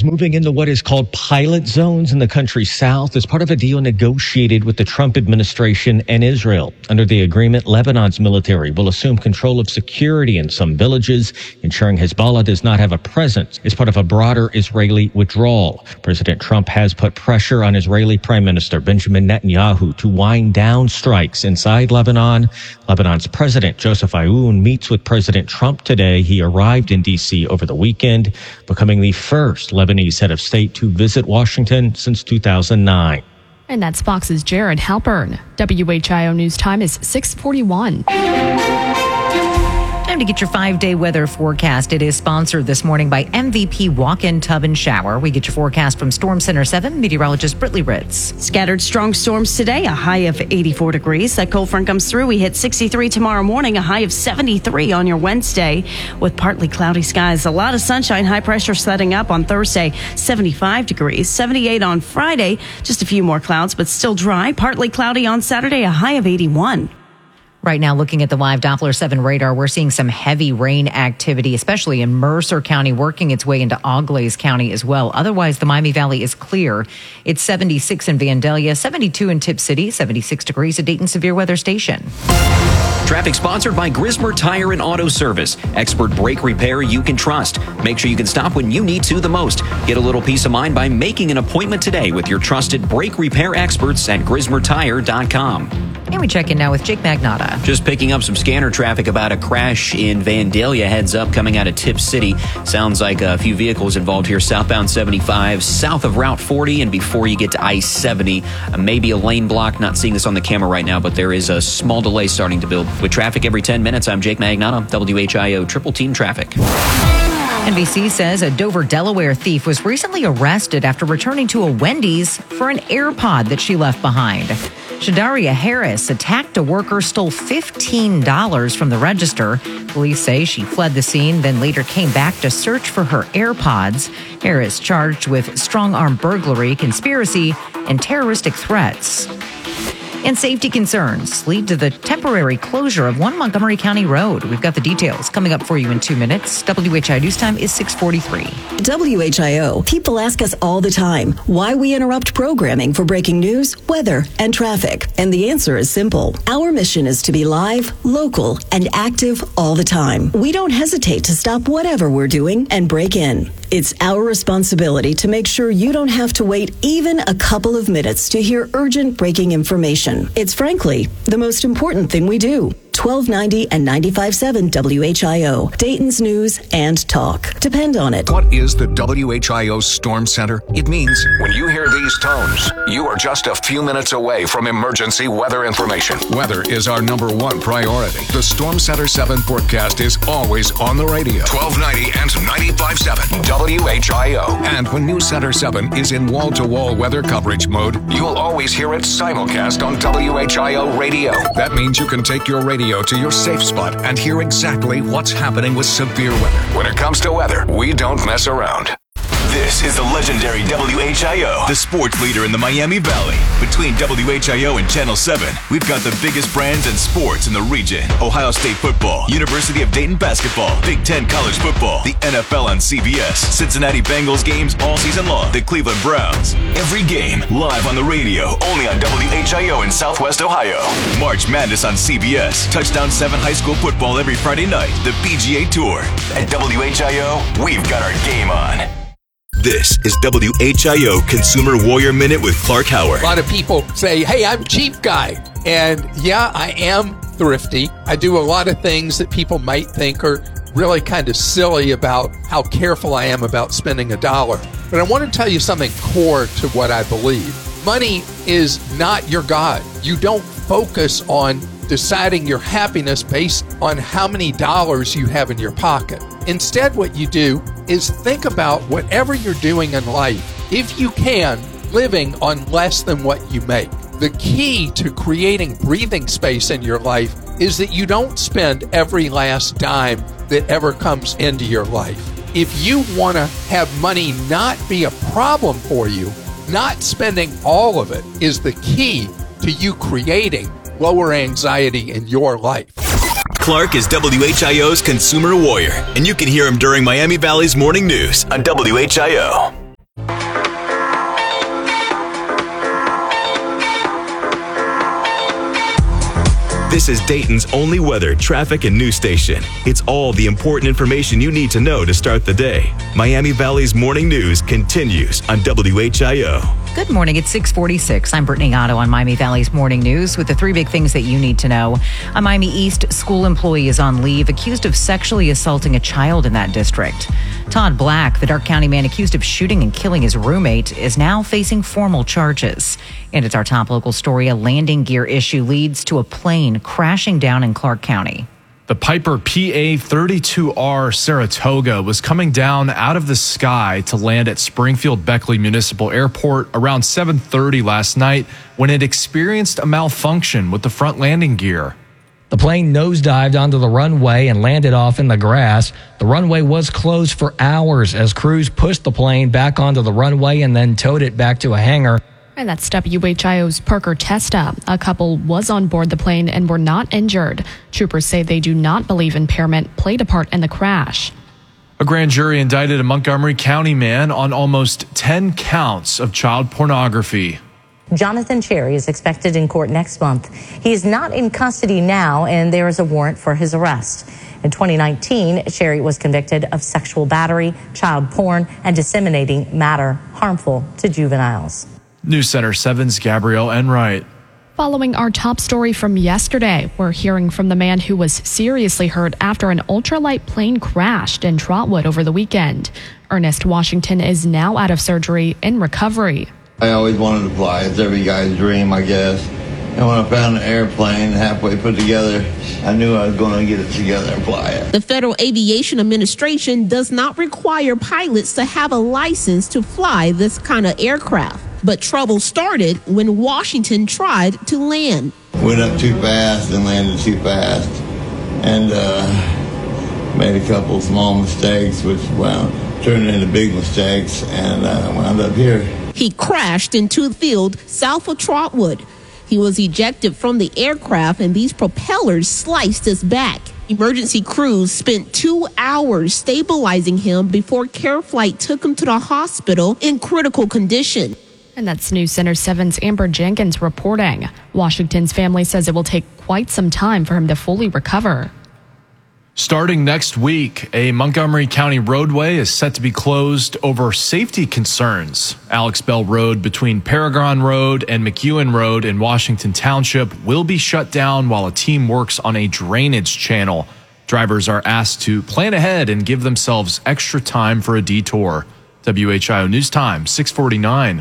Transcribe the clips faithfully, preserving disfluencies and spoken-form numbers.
moving into what is called pilot zones in the country's south as part of a deal negotiated with the Trump administration and Israel. Under the agreement, Lebanon's military will assume control of security in some villages, ensuring Hezbollah does not have a presence as part of a broader Israeli withdrawal. President Trump has put pressure on Israeli Prime Minister Benjamin Netanyahu to wind down strikes inside Lebanon. Lebanon's President Joseph Aoun meets with President Trump today. He arrived in D C over the weekend, becoming the first Lebanese head of state to visit Washington since two thousand nine. And that's Fox's Jared Halpern. W H I O News Time is six forty-one. Time to get your five-day weather forecast. It is sponsored this morning by M V P Walk-In Tub and Shower. We get your forecast from Storm Center seven, meteorologist Brittany Ritz. Scattered strong storms today, a high of eighty-four degrees. That cold front comes through. We hit sixty-three tomorrow morning, a high of seventy-three on your Wednesday with partly cloudy skies. A lot of sunshine, high pressure setting up on Thursday, seventy-five degrees. seventy-eight on Friday, just a few more clouds, but still dry. Partly cloudy on Saturday, a high of eighty-one. Right now, looking at the live Doppler seven radar, we're seeing some heavy rain activity, especially in Mercer County, working its way into Auglaize County as well. Otherwise, the Miami Valley is clear. It's seventy-six in Vandalia, seventy-two in Tip City, seventy-six degrees at Dayton Severe Weather Station. Traffic sponsored by Grismer Tire and Auto Service. Expert brake repair you can trust. Make sure you can stop when you need to the most. Get a little peace of mind by making an appointment today with your trusted brake repair experts at grismer tire dot com. And we check in now with Jake Magnotta. Just picking up some scanner traffic about a crash in Vandalia. Heads up coming out of Tip City. Sounds like a few vehicles involved here. Southbound seventy-five, south of Route forty, and before you get to I seventy. Uh, maybe a lane block. Not seeing this on the camera right now, but there is a small delay starting to build. With traffic every ten minutes, I'm Jake Magnotta, W H I O Triple Team Traffic. N B C says a Dover, Delaware thief was recently arrested after returning to a Wendy's for an AirPod that she left behind. Shadaria Harris attacked a worker, stole fifteen dollars from the register. Police say she fled the scene, then later came back to search for her AirPods. Harris charged with strong-arm burglary, conspiracy, and terroristic threats. And safety concerns lead to the temporary closure of one Montgomery County road. We've got the details coming up for you in two minutes. W H I O News Time is six forty-three. W H I O. People ask us all the time why we interrupt programming for breaking news, weather, and traffic. And the answer is simple. Our mission is to be live, local, and active all the time. We don't hesitate to stop whatever we're doing and break in. It's our responsibility to make sure you don't have to wait even a couple of minutes to hear urgent breaking information. It's frankly the most important thing we do. twelve ninety and ninety-five point seven W H I O, Dayton's News and Talk. Depend on it. What is the W H I O Storm Center? It means when you hear these tones, you are just a few minutes away from emergency weather information. Weather is our number one priority. The Storm Center seven forecast is always on the radio. twelve ninety and ninety-five point seven W H I O. And when News Center seven is in wall-to-wall weather coverage mode, you'll always hear it simulcast on W H I O radio. That means you can take your radio to your safe spot and hear exactly what's happening with severe weather. When it comes to weather, we don't mess around. This is the legendary W H I O, the sports leader in the Miami Valley. Between W H I O and Channel seven, we've got the biggest brands and sports in the region. Ohio State football, University of Dayton basketball, Big Ten college football, the N F L on C B S, Cincinnati Bengals games all season long, the Cleveland Browns. Every game live on the radio, only on W H I O in Southwest Ohio. March Madness on C B S, Touchdown seven high school football every Friday night, the P G A Tour. At W H I O, we've got our game on. This is W H I O Consumer Warrior Minute with Clark Howard. A lot of people say, hey, I'm cheap guy. And yeah, I am thrifty. I do a lot of things that people might think are really kind of silly about how careful I am about spending a dollar. But I want to tell you something core to what I believe. Money is not your God. You don't focus on deciding your happiness based on how many dollars you have in your pocket. Instead, what you do is think about whatever you're doing in life, if you can, living on less than what you make. The key to creating breathing space in your life is that you don't spend every last dime that ever comes into your life. If you want to have money not be a problem for you, not spending all of it is the key to you creating lower anxiety in your life. Clark is W H I O's Consumer Warrior, and you can hear him during Miami Valley's Morning News on W H I O. This is Dayton's only weather, traffic, and news station. It's all the important information you need to know to start the day. Miami Valley's morning news continues on W H I O. Good morning. It's six forty-six. I'm Brittany Otto on Miami Valley's morning news with the three big things that you need to know. A Miami East school employee is on leave accused of sexually assaulting a child in that district. Todd Black, the Dark County man accused of shooting and killing his roommate, is now facing formal charges. And it's our top local story. A landing gear issue leads to a plane crashing down in Clark County. The Piper P A thirty-two R Saratoga was coming down out of the sky to land at Springfield Beckley Municipal Airport around seven thirty last night when it experienced a malfunction with the front landing gear. The plane nosedived onto the runway and landed off in the grass. The runway was closed for hours as crews pushed the plane back onto the runway and then towed it back to a hangar. And that's W H I O's Parker Testa. A couple was on board the plane and were not injured. Troopers say they do not believe impairment played a part in the crash. A grand jury indicted a Montgomery County man on almost ten counts of child pornography. Jonathan Cherry is expected in court next month. He is not in custody now, and there is a warrant for his arrest. In twenty nineteen, Cherry was convicted of sexual battery, child porn, and disseminating matter harmful to juveniles. News Center seven's Gabrielle Enright. Following our top story from yesterday, we're hearing from the man who was seriously hurt after an ultralight plane crashed in Trotwood over the weekend. Ernest Washington is now out of surgery in recovery. I always wanted to fly. It's every guy's dream, I guess. And when I found an airplane halfway put together, I knew I was going to get it together and fly it. The Federal Aviation Administration does not require pilots to have a license to fly this kind of aircraft. But trouble started when Washington tried to land. Went up too fast and landed too fast. And uh, made a couple small mistakes, which well, turned into big mistakes, and uh, wound up here. He crashed into the field south of Trotwood. He was ejected from the aircraft, and these propellers sliced his back. Emergency crews spent two hours stabilizing him before Care Flight took him to the hospital in critical condition. And that's News Center seven's Amber Jenkins reporting. Washington's family says it will take quite some time for him to fully recover. Starting next week, a Montgomery County roadway is set to be closed over safety concerns. Alex Bell Road between Paragon Road and McEwen Road in Washington Township will be shut down while a team works on a drainage channel. Drivers are asked to plan ahead and give themselves extra time for a detour. W H I O News Time, six forty-nine.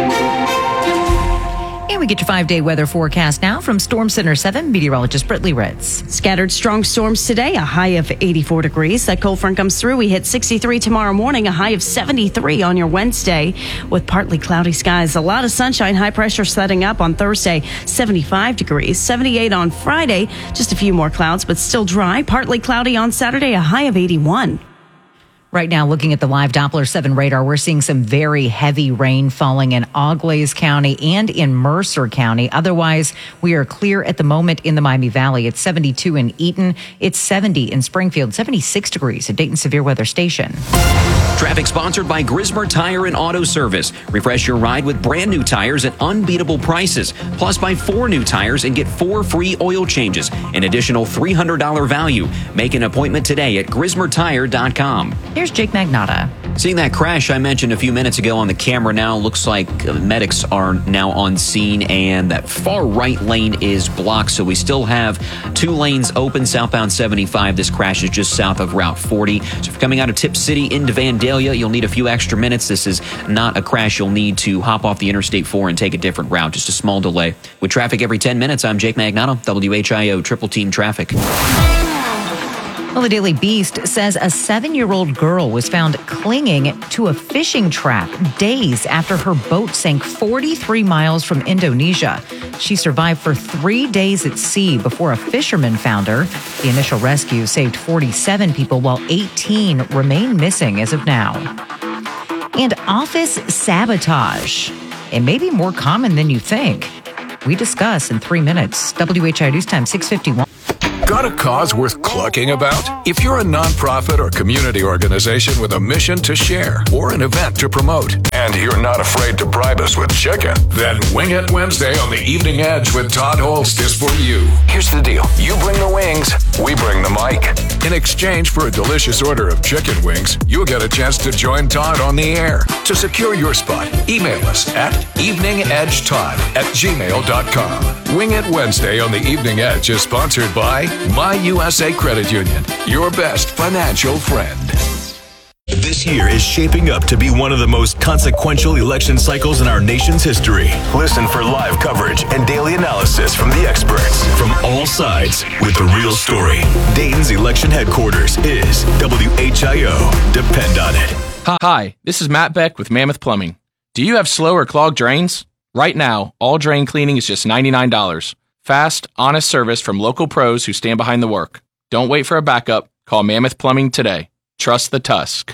And we get your five-day weather forecast now from Storm Center seven meteorologist Brittany Ritz. Scattered strong storms today, a high of eighty-four degrees. That cold front comes through. We hit sixty-three tomorrow morning, a high of seventy-three on your Wednesday with partly cloudy skies. A lot of sunshine, high pressure setting up on Thursday, seventy-five degrees, seventy-eight on Friday. Just a few more clouds, but still dry. Partly cloudy on Saturday, a high of eighty-one. Right now, looking at the live Doppler seven radar, we're seeing some very heavy rain falling in Auglaize County and in Mercer County. Otherwise, we are clear at the moment in the Miami Valley. It's seventy-two in Eaton. It's seventy in Springfield, seventy-six degrees at Dayton Severe Weather Station. Traffic sponsored by Grismer Tire and Auto Service. Refresh your ride with brand new tires at unbeatable prices. Plus, buy four new tires and get four free oil changes. An additional three hundred dollars value. Make an appointment today at grismer tire dot com. Here's Jake Magnotta. Seeing that crash I mentioned a few minutes ago on the camera now, looks like uh, medics are now on scene and that far right lane is blocked. So we still have two lanes open southbound seventy-five. This crash is just south of Route forty. So if you're coming out of Tip City into Vandalia, you'll need a few extra minutes. This is not a crash. You'll need to hop off the Interstate four and take a different route. Just a small delay. With traffic every ten minutes, I'm Jake Magnotta, W H I O Triple Team Traffic. Well, the Daily Beast says a seven-year-old girl was found clinging to a fishing trap days after her boat sank forty-three miles from Indonesia. She survived for three days at sea before a fisherman found her. The initial rescue saved forty-seven people, while eighteen remain missing as of now. And office sabotage. It may be more common than you think. We discuss in three minutes. W H I O News Time, six fifty-one. Got a cause worth clucking about? If you're a nonprofit or community organization with a mission to share or an event to promote, and you're not afraid to bribe us with chicken, then Wing It Wednesday on the Evening Edge with Todd Holst is for you. Here's the deal. You bring the wings, we bring the mic. In exchange for a delicious order of chicken wings, you'll get a chance to join Todd on the air. To secure your spot, email us at eveningedgetodd at gmail dot com. Wing It Wednesday on the Evening Edge is sponsored by My U S A Credit Union, your best financial friend. This year is shaping up to be one of the most consequential election cycles in our nation's history. Listen for live coverage and daily analysis from the experts from all sides with the real story. Dayton's election headquarters is W H I O. Depend on it. Hi, this is Matt Beck with Mammoth Plumbing. Do you have slow or clogged drains? Right now, all drain cleaning is just ninety-nine dollars. Fast, honest service from local pros who stand behind the work. Don't wait for a backup. Call Mammoth Plumbing today. Trust the Tusk.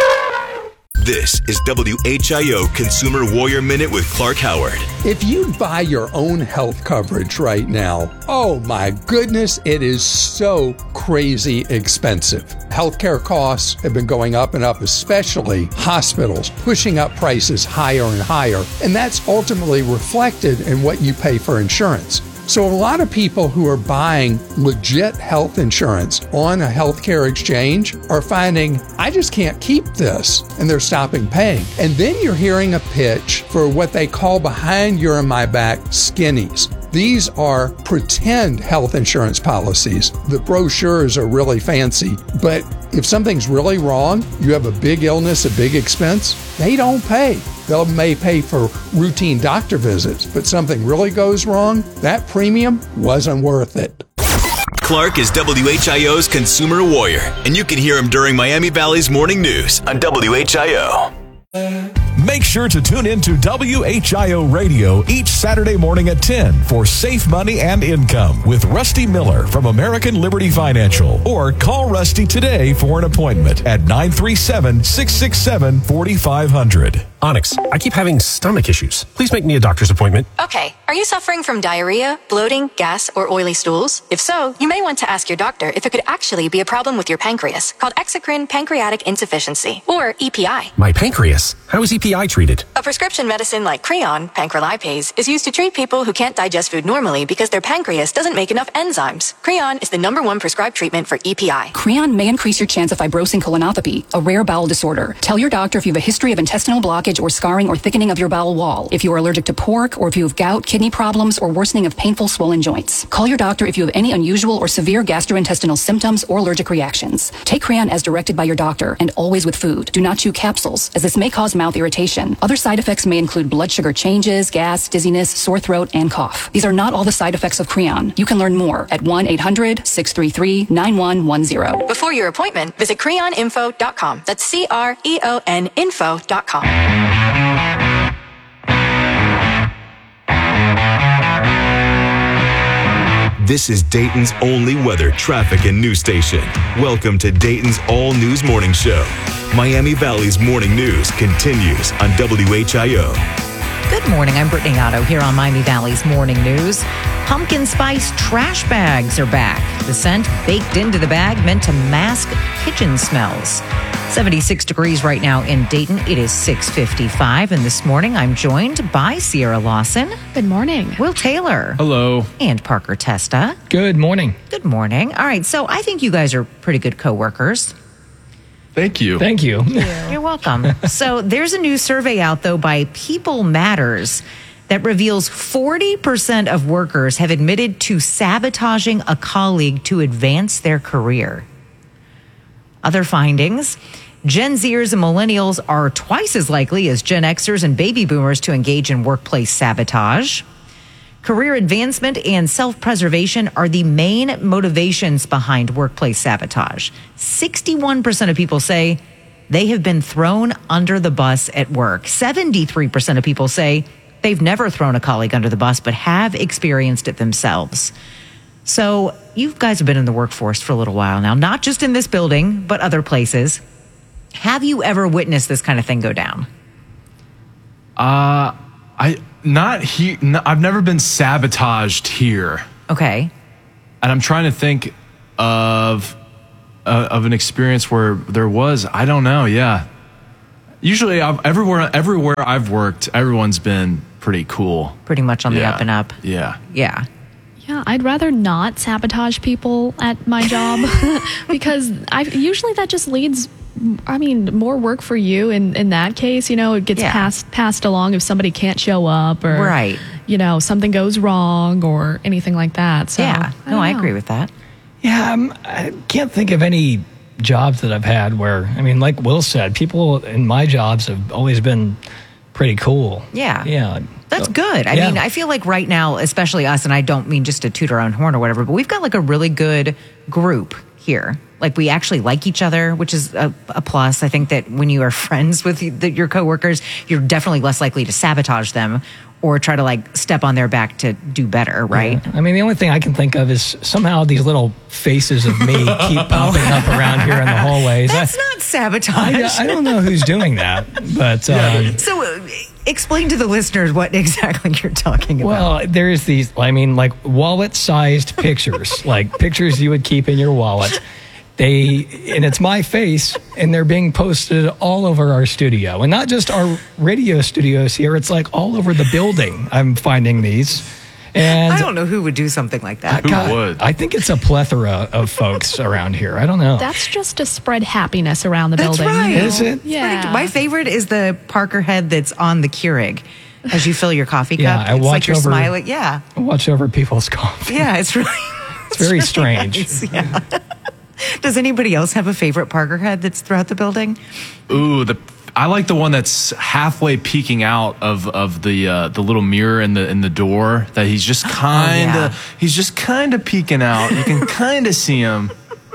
This is W H I O Consumer Warrior Minute with Clark Howard. If you buy your own health coverage right now, oh my goodness, it is so crazy expensive. Healthcare costs have been going up and up, especially hospitals, pushing up prices higher and higher. And that's ultimately reflected in what you pay for insurance. So a lot of people who are buying legit health insurance on a healthcare exchange are finding, I just can't keep this, and they're stopping paying. And then you're hearing a pitch for what they call behind your and my back skinnies. These are pretend health insurance policies. The brochures are really fancy, but if something's really wrong, you have a big illness, a big expense, they don't pay. They may pay for routine doctor visits, but something really goes wrong, that premium wasn't worth it. Clark is W H I O's Consumer Warrior, and you can hear him during Miami Valley's Morning News on W H I O. Make sure to tune in to W H I O Radio each Saturday morning at ten for Safe Money and Income with Rusty Miller from American Liberty Financial. Or call Rusty today for an appointment at nine three seven, six six seven, four five zero zero. Onyx, I keep having stomach issues. Please make me a doctor's appointment. Okay, are you suffering from diarrhea, bloating, gas, or oily stools? If so, you may want to ask your doctor if it could actually be a problem with your pancreas called exocrine pancreatic insufficiency, or E P I. My pancreas? How is E P I treated? A prescription medicine like Creon, pancrelipase, is used to treat people who can't digest food normally because their pancreas doesn't make enough enzymes. Creon is the number one prescribed treatment for E P I. Creon may increase your chance of fibrosing colonopathy, a rare bowel disorder. Tell your doctor if you have a history of intestinal blockage or scarring or thickening of your bowel wall, if you are allergic to pork, or if you have gout, kidney problems, or worsening of painful swollen joints. Call your doctor if you have any unusual or severe gastrointestinal symptoms or allergic reactions. Take Creon as directed by your doctor and always with food. Do not chew capsules, as this may cause mouth irritation. Other side effects may include blood sugar changes, gas, dizziness, sore throat, and cough. These are not all the side effects of Creon. You can learn more at one eight hundred, six three three, nine one one zero. Before your appointment, visit creon info dot com. That's C R E O N info dot com. This is Dayton's only weather, traffic, and news station. Welcome to Dayton's All News Morning Show. Miami Valley's morning news continues on W H I O. Good morning. I'm Brittany Otto here on Miami Valley's Morning News. Pumpkin spice trash bags are back. The scent baked into the bag meant to mask kitchen smells. seventy-six degrees right now in Dayton. It is six fifty-five, and this morning I'm joined by Sierra Lawson. Good morning. Will Taylor. Hello. And Parker Testa. Good morning. Good morning. All right, so I think you guys are pretty good coworkers. Thank you. Thank you. You're welcome. So there's a new survey out, though, by People Matters that reveals forty percent of workers have admitted to sabotaging a colleague to advance their career. Other findings: Gen Zers and millennials are twice as likely as Gen Xers and baby boomers to engage in workplace sabotage. Career advancement and self-preservation are the main motivations behind workplace sabotage. sixty-one percent of people say they have been thrown under the bus at work. seventy-three percent of people say they've never thrown a colleague under the bus, but have experienced it themselves. So you guys have been in the workforce for a little while now, not just in this building, but other places. Have you ever witnessed this kind of thing go down? Uh, I not here. No, I've never been sabotaged here. Okay. And I'm trying to think of uh, of an experience where there was. I don't know. Yeah. Usually, I've, everywhere everywhere I've worked, everyone's been pretty cool. Pretty much on the Yeah. up and up. Yeah. Yeah. Yeah, I'd rather not sabotage people at my job because I usually that just leads, I mean, more work for you. In, in that case, you know, it gets Yeah. passed passed along if somebody can't show up or, Right. you know, something goes wrong or anything like that. So, Yeah. I No, don't I know. agree with that. Yeah, I'm, I can't think of any jobs that I've had where, I mean, like Will said, people in my jobs have always been pretty cool. Yeah. Yeah. That's good. I Yeah. mean, I feel like right now, especially us, and I don't mean just to toot our own horn or whatever, but we've got like a really good group here. Like we actually like each other, which is a, a plus. I think that when you are friends with the, the, your coworkers, you're definitely less likely to sabotage them or try to like step on their back to do better, right? Yeah. I mean, the only thing I can think of is somehow these little faces of me keep popping up around here in the hallways. That's I, not sabotage. I, I don't know who's doing that, but um, So uh, explain to the listeners what exactly you're talking about. well, there's these, I mean, like wallet-sized pictures, like pictures you would keep in your wallet. They, and it's my face, and they're being posted all over our studio. And not just our radio studios here, it's like all over the building. I'm finding these. And I don't know who would do something like that. God, would? I think it's a plethora of folks around here. I don't know. That's just to spread happiness around the That's building. right. you know? Is it? Yeah. My favorite is the Parker head that's on the Keurig as you fill your coffee cup. Yeah, I it's watch like you're over- smiling. Yeah. I watch over people's coffee. Yeah, it's really It's very really strange. nice, yeah. Does anybody else have a favorite Parker head that's throughout the building? Ooh, the I like the one that's halfway peeking out of of the uh, the little mirror in the in the door. That he's just kind of yeah. he's just kind of peeking out. You can kind of see him.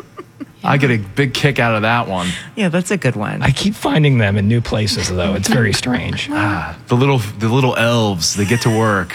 I get a big kick out of that one. Yeah, that's a good one. I keep finding them in new places, though. It's very strange. Ah, the little the little elves. They get to work.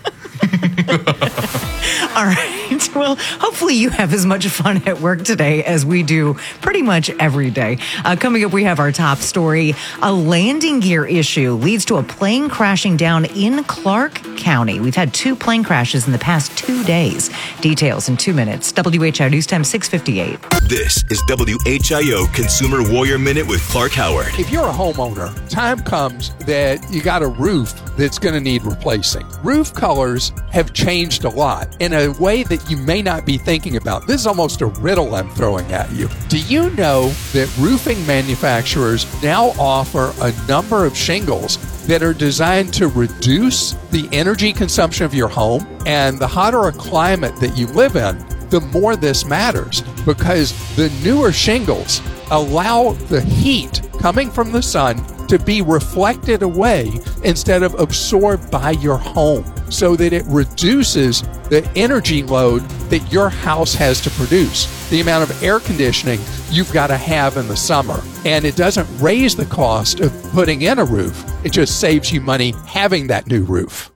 All right. Well, hopefully you have as much fun at work today as we do pretty much every day. Uh, coming up, we have our top story. A landing gear issue leads to a plane crashing down in Clark County. We've had two plane crashes in the past two days. Details in two minutes. W H I News Time six fifty-eight. This is W H I O Consumer Warrior Minute with Clark Howard. If you're a homeowner, time comes that you got a roof that's going to need replacing. Roof colors have changed a lot in a way that you may not be thinking about. This is almost a riddle I'm throwing at you. Do you know that roofing manufacturers now offer a number of shingles that are designed to reduce the energy consumption of your home? And the hotter a climate that you live in, the more this matters, because the newer shingles allow the heat coming from the sun to be reflected away instead of absorbed by your home, so that it reduces the energy load that your house has to produce, the amount of air conditioning you've got to have in the summer. And it doesn't raise the cost of putting in a roof. It just saves you money having that new roof.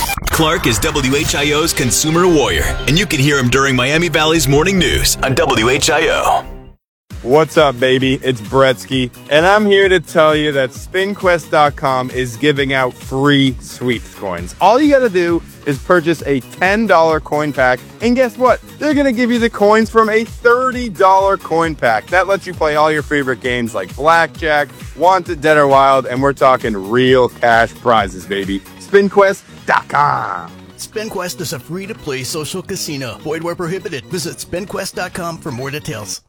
Clark is W H I O's Consumer Warrior, and you can hear him during Miami Valley's Morning News on W H I O. What's up, baby? It's Bretsky, and I'm here to tell you that spin quest dot com is giving out free sweeps coins. All you gotta do is purchase a ten dollar coin pack, and guess what? They're gonna give you the coins from a thirty dollar coin pack. That lets you play all your favorite games like Blackjack, Wanted, Dead or Wild, and we're talking real cash prizes, baby. spin quest dot com. SpinQuest is a free-to-play social casino. Void where prohibited. Visit spin quest dot com for more details.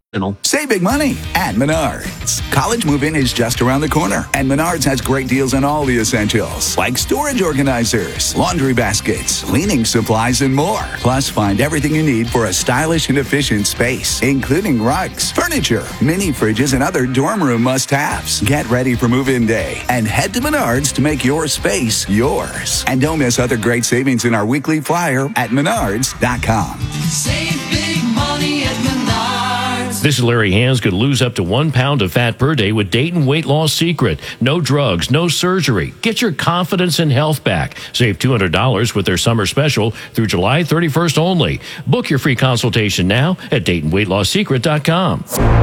Save big money at Menards. College move-in is just around the corner, and Menards has great deals on all the essentials, like storage organizers, laundry baskets, cleaning supplies, and more. Plus, find everything you need for a stylish and efficient space, including rugs, furniture, mini fridges, and other dorm room must-haves. Get ready for move-in day and head to Menards to make your space yours. And don't miss other great savings in our weekly flyer at menards dot com. Save big money at Menards. This is Larry Hands. Could lose up to one pound of fat per day with Dayton Weight Loss Secret. No drugs, no surgery. Get your confidence and health back. Save two hundred dollars with their summer special through July thirty-first only. Book your free consultation now at Dayton Weight Loss Secret dot com.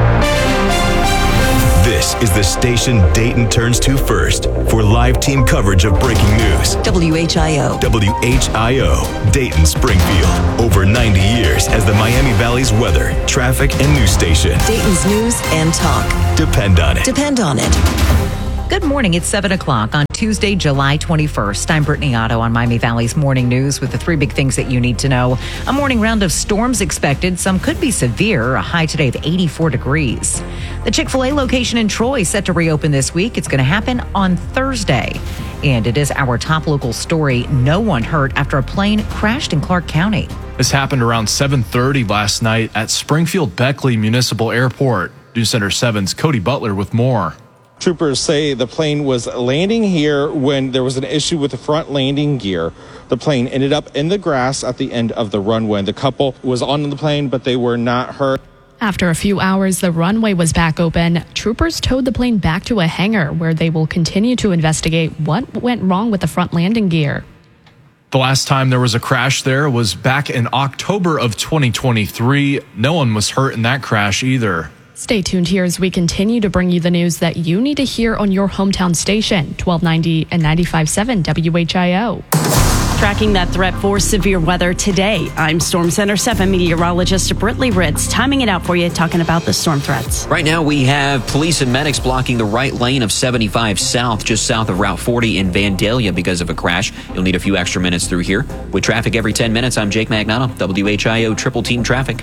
This is the station Dayton turns to first for live team coverage of breaking news. W H I O. W H I O, Dayton Springfield. Over ninety years as the Miami Valley's weather, traffic, and news station. Dayton's news and talk. Depend on it. Depend on it. Good morning. It's seven o'clock on Tuesday, July twenty-first. I'm Brittany Otto on Miami Valley's Morning News with the three big things that you need to know. A morning round of storms expected. Some could be severe. A high today of eighty-four degrees. The Chick-fil-A location in Troy set to reopen this week. It's going to happen on Thursday. And it is our top local story. No one hurt after a plane crashed in Clark County. This happened around seven thirty last night at Springfield Beckley Municipal Airport. News Center seven's Cody Butler with more. Troopers say the plane was landing here when there was an issue with the front landing gear. The plane ended up in the grass at the end of the runway. The couple was on the plane, but they were not hurt. After a few hours, the runway was back open. Troopers towed the plane back to a hangar where they will continue to investigate what went wrong with the front landing gear. The last time there was a crash there was back in October of twenty twenty-three. No one was hurt in that crash either. Stay tuned here as we continue to bring you the news that you need to hear on your hometown station, twelve ninety and ninety-five point seven W H I O. Tracking that threat for severe weather today, I'm Storm Center seven meteorologist Britley Ritz, timing it out for you, talking about the storm threats. Right now we have police and medics blocking the right lane of seventy-five South, just south of Route forty in Vandalia because of a crash. You'll need a few extra minutes through here. With traffic every ten minutes, I'm Jake Magnato, W H I O Triple Team Traffic.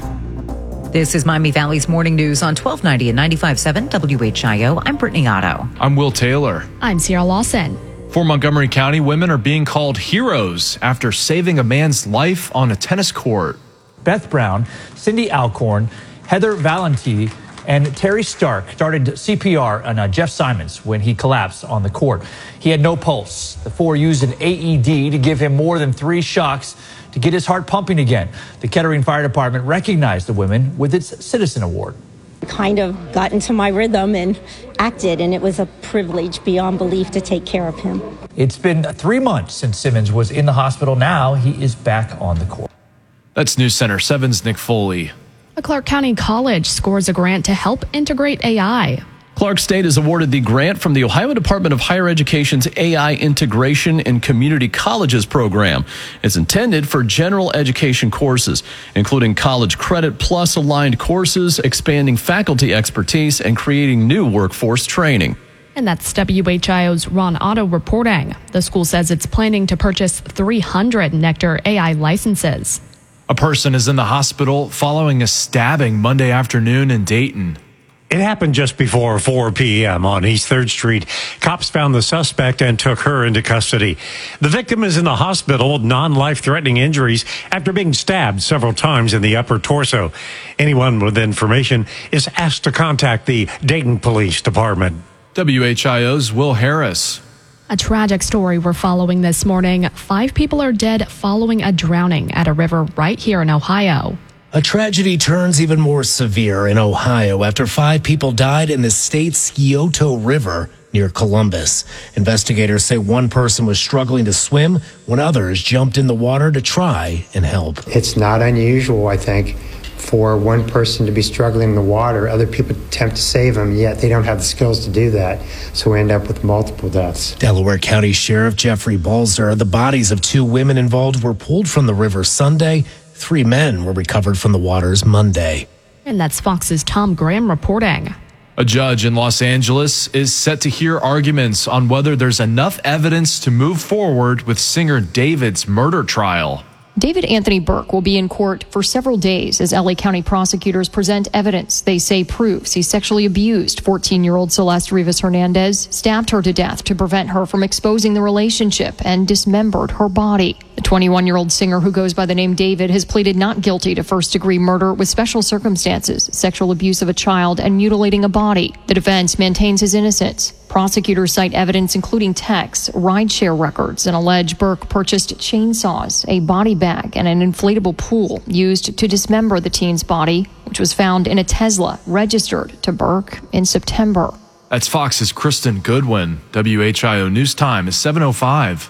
This is Miami Valley's Morning News on twelve ninety and ninety-five point seven W H I O. I'm Brittany Otto. I'm Will Taylor. I'm Sierra Lawson. For Montgomery County, women are being called heroes after saving a man's life on a tennis court. Beth Brown, Cindy Alcorn, Heather Valenti, and Terry Stark started C P R on uh, Jeff Simons when he collapsed on the court. He had no pulse. The four used an A E D to give him more than three shocks to get his heart pumping again. The Kettering Fire Department recognized the women with its Citizen Award. Kind of got into my rhythm and acted, and it was a privilege beyond belief to take care of him. It's been three months since Simmons was in the hospital. Now he is back on the court. That's News Center seven's Nick Foley. A Clark County college scores a grant to help integrate A I. Clark State is awarded the grant from the Ohio Department of Higher Education's A I Integration in Community Colleges program. It's intended for general education courses, including college credit plus aligned courses, expanding faculty expertise, and creating new workforce training. And that's W H I O's Ron Otto reporting. The school says it's planning to purchase three hundred Nectar A I licenses. A person is in the hospital following a stabbing Monday afternoon in Dayton. It happened just before four p.m. on East third Street. Cops found the suspect and took her into custody. The victim is in the hospital with non-life-threatening injuries after being stabbed several times in the upper torso. Anyone with information is asked to contact the Dayton Police Department. W H I O's Will Harris. A tragic story we're following this morning. Five people are dead following a drowning at a river right here in Ohio. A tragedy turns even more severe in Ohio after five people died in the state's Scioto River near Columbus. Investigators say one person was struggling to swim when others jumped in the water to try and help. It's not unusual, I think, for one person to be struggling in the water. Other people attempt to save them, yet they don't have the skills to do that. So we end up with multiple deaths. Delaware County Sheriff Jeffrey Balzer, the bodies of two women involved were pulled from the river Sunday. Three men were recovered from the waters Monday. And that's Fox's Tom Graham reporting. A judge in Los Angeles is set to hear arguments on whether there's enough evidence to move forward with singer David's murder trial. David Anthony Burke will be in court for several days as L A County prosecutors present evidence they say proves he sexually abused fourteen-year-old Celeste Rivas Hernandez, stabbed her to death to prevent her from exposing the relationship, and dismembered her body. The twenty-one-year-old singer who goes by the name David has pleaded not guilty to first-degree murder with special circumstances, sexual abuse of a child, and mutilating a body. The defense maintains his innocence. Prosecutors cite evidence including texts, rideshare records, and allege Burke purchased chainsaws, a body bag, and an inflatable pool used to dismember the teen's body, which was found in a Tesla registered to Burke in September. That's Fox's Kristen Goodwin. W H I O News Time is seven oh five.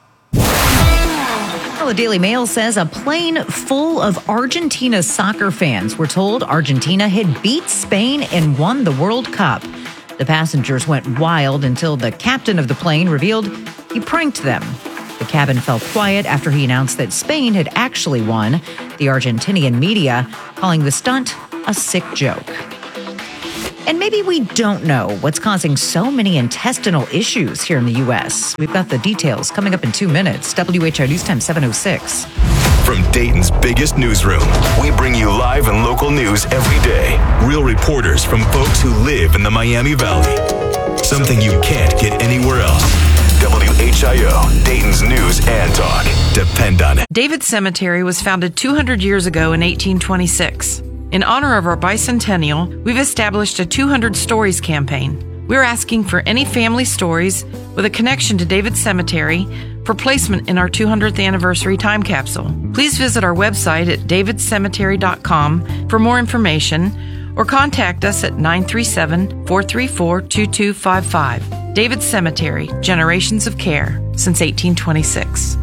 The Daily Mail says a plane full of Argentina soccer fans were told Argentina had beat Spain and won the World Cup. The passengers went wild until the captain of the plane revealed he pranked them. The cabin fell quiet after he announced that Spain had actually won, the Argentinian media calling the stunt a sick joke. And maybe we don't know what's causing so many intestinal issues here in the U S. We've got the details coming up in two minutes. W H I News Time seven oh six. From Dayton's biggest newsroom, we bring you live and local news every day. Real reporters from folks who live in the Miami Valley. Something you can't get anywhere else. W H I O, Dayton's news and talk. Depend on it. David Cemetery was founded two hundred years ago in eighteen twenty-six. In honor of our bicentennial, we've established a two hundred Stories campaign. We're asking for any family stories with a connection to David Cemetery for placement in our two hundredth anniversary time capsule. Please visit our website at david cemetery dot com for more information or contact us at nine three seven, four three four, two two five five. David Cemetery, generations of care since eighteen twenty-six.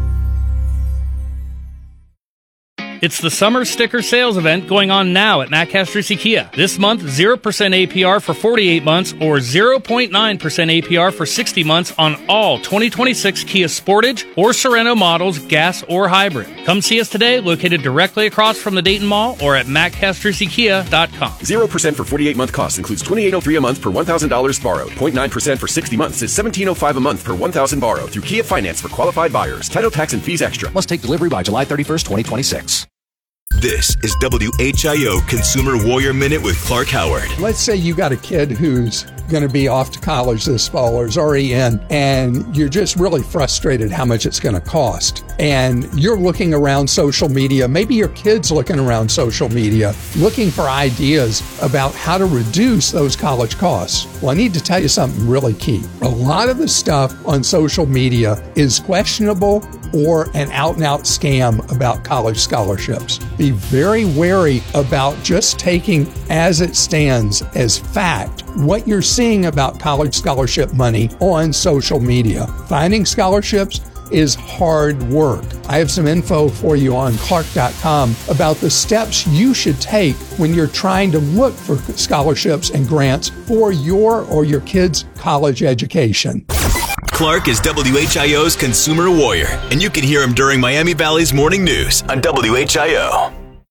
It's the summer sticker sales event going on now at Mac Castrisi Kia. This month, zero percent A P R for forty-eight months or zero point nine percent A P R for sixty months on all twenty twenty-six Kia Sportage or Sorento models, gas or hybrid. Come see us today, located directly across from the Dayton Mall or at mac castrisi kia dot com. zero percent for forty-eight month cost includes twenty-eight oh three a month per one thousand dollars borrowed. zero point nine percent for sixty months is seventeen oh five a month per one thousand borrowed through Kia Finance for qualified buyers. Title, tax, and fees extra. Must take delivery by July thirty-first, twenty twenty-six. This is W H I O Consumer Warrior Minute with Clark Howard. Let's say you got a kid who's going to be off to college this fall or is already in, and you're just really frustrated how much it's going to cost. And you're looking around social media, maybe your kid's looking around social media, looking for ideas about how to reduce those college costs. Well, I need to tell you something really key. A lot of the stuff on social media is questionable or an out-and-out scam about college scholarships. Be very wary about just taking as it stands as fact what you're seeing about college scholarship money on social media. Finding scholarships is hard work. I have some info for you on clark dot com about the steps you should take when you're trying to look for scholarships and grants for your or your kid's college education. Clark is W H I O's Consumer Warrior, and you can hear him during Miami Valley's Morning News on W H I O.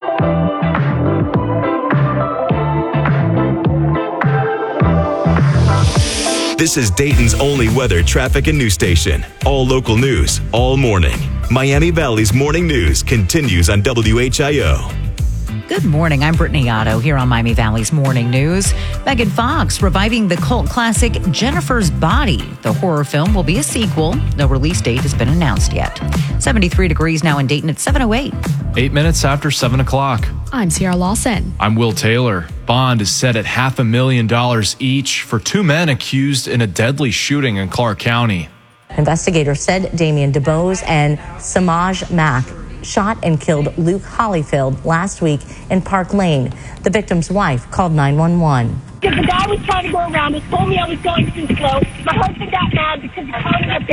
This is Dayton's only weather, traffic, and news station. All local news, all morning. Miami Valley's Morning News continues on W H I O. Good morning. I'm Brittany Otto here on Miami Valley's Morning News. Megan Fox reviving the cult classic Jennifer's Body. The horror film will be a sequel. No release date has been announced yet. seventy-three degrees now in Dayton at seven oh eight. Eight minutes after seven o'clock. I'm Sierra Lawson. I'm Will Taylor. Bond is set at half a million dollars each for two men accused in a deadly shooting in Clark County. Investigators said Damien DeBose and Samaj Mack shot and killed Luke Hollyfield last week in Park Lane. The victim's wife called nine one one. Because the guy was trying to go around, he told me I was going too slow. My husband got mad because he called me a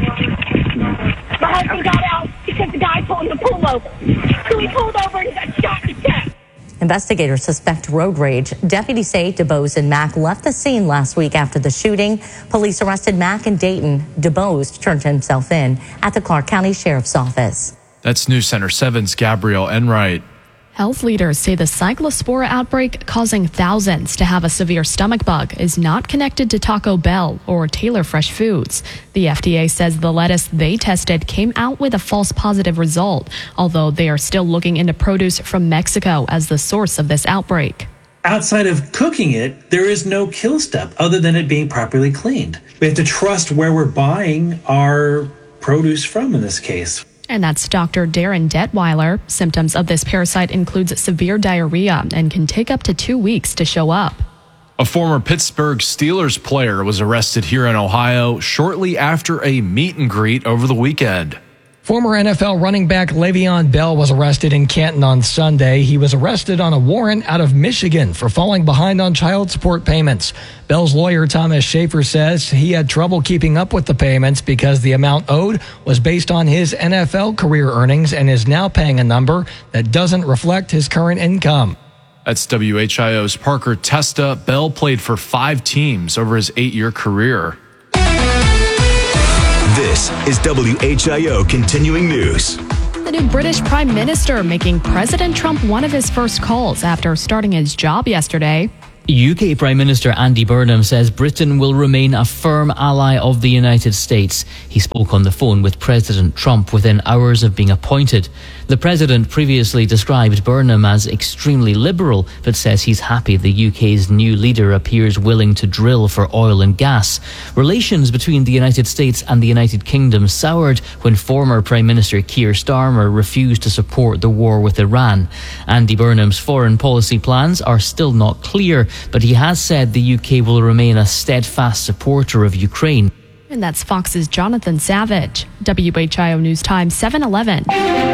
bitch. My husband got out because the guy told him to pull over. So he pulled over and got shot in the chest. Investigators suspect road rage. Deputies say DeBose and Mack left the scene last week after the shooting. Police arrested Mack in Dayton. DeBose turned himself in at the Clark County Sheriff's Office. That's News Center seven's Gabrielle Enright. Health leaders say the cyclospora outbreak causing thousands to have a severe stomach bug is not connected to Taco Bell or Taylor Fresh Foods. The F D A says the lettuce they tested came out with a false positive result, although they are still looking into produce from Mexico as the source of this outbreak. Outside of cooking it, there is no kill step other than it being properly cleaned. We have to trust where we're buying our produce from in this case. And that's Doctor Darren Detweiler. Symptoms of this parasite includes severe diarrhea and can take up to two weeks to show up. A former Pittsburgh Steelers player was arrested here in Ohio shortly after a meet and greet over the weekend. Former N F L running back Le'Veon Bell was arrested in Canton on Sunday. He was arrested on a warrant out of Michigan for falling behind on child support payments. Bell's lawyer, Thomas Schaefer, says he had trouble keeping up with the payments because the amount owed was based on his N F L career earnings and is now paying a number that doesn't reflect his current income. That's W H I O's Parker Testa. Bell played for five teams over his eight-year career. This is W H I O Continuing News. The new British Prime Minister making President Trump one of his first calls after starting his job yesterday. U K Prime Minister Andy Burnham says Britain will remain a firm ally of the United States. He spoke on the phone with President Trump within hours of being appointed. The president previously described Burnham as extremely liberal, but says he's happy the U K's new leader appears willing to drill for oil and gas. Relations between the United States and the United Kingdom soured when former Prime Minister Keir Starmer refused to support the war with Iran. Andy Burnham's foreign policy plans are still not clear, but he has said the U K will remain a steadfast supporter of Ukraine. And that's Fox's Jonathan Savage. W H I O News Time, seven eleven.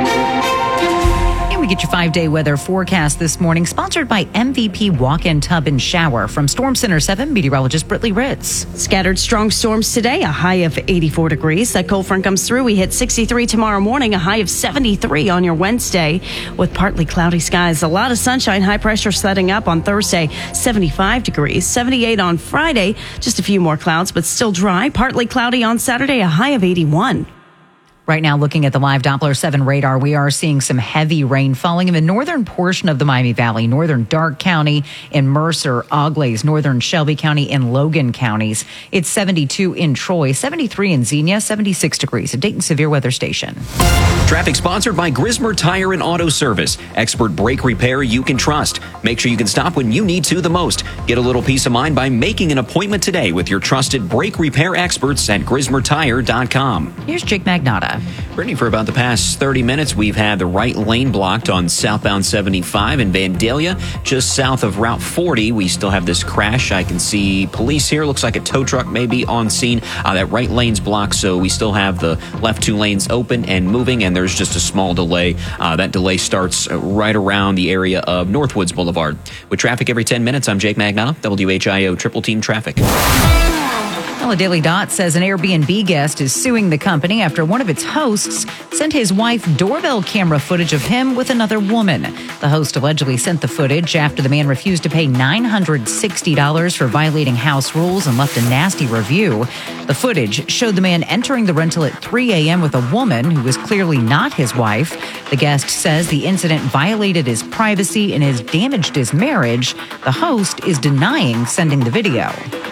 We get your five-day weather forecast this morning, sponsored by M V P Walk-In Tub and Shower from Storm Center seven meteorologist Britley Ritz. Scattered strong storms today, a high of eighty-four degrees. That cold front comes through. We hit sixty-three tomorrow morning, a high of seventy-three on your Wednesday with partly cloudy skies. A lot of sunshine, high pressure setting up on Thursday, seventy-five degrees, seventy-eight on Friday. Just a few more clouds, but still dry. Partly cloudy on Saturday, a high of eighty-one. Right now, looking at the live Doppler seven radar, we are seeing some heavy rain falling in the northern portion of the Miami Valley, northern Darke County in Mercer, Auglaize, northern Shelby County and Logan counties. It's seventy-two in Troy, seventy-three in Xenia, seventy-six degrees at Dayton Severe Weather Station. Traffic sponsored by Grismer Tire and Auto Service. Expert brake repair you can trust. Make sure you can stop when you need to the most. Get a little peace of mind by making an appointment today with your trusted brake repair experts at grismer tire dot com. Here's Jake Magnotta. Brittany, for about the past thirty minutes, we've had the right lane blocked on southbound seventy-five in Vandalia, just south of Route forty. We still have this crash. I can see police here. Looks like a tow truck may be on scene. Uh, that right lane's blocked, so we still have the left two lanes open and moving, and there's just a small delay. Uh, that delay starts right around the area of Northwoods Boulevard. With traffic every ten minutes, I'm Jake Magnotta, W H I O Triple Team Traffic. Well, a Daily Dot says an Airbnb guest is suing the company after one of its hosts sent his wife doorbell camera footage of him with another woman. The host allegedly sent the footage after the man refused to pay nine hundred sixty dollars for violating house rules and left a nasty review. The footage showed the man entering the rental at three a.m. with a woman who was clearly not his wife. The guest says the incident violated his privacy and has damaged his marriage. The host is denying sending the video.